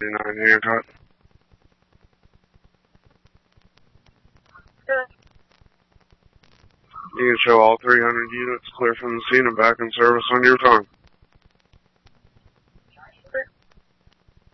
39 Hancock. You can show all 300 units clear from the scene and back in service on your time.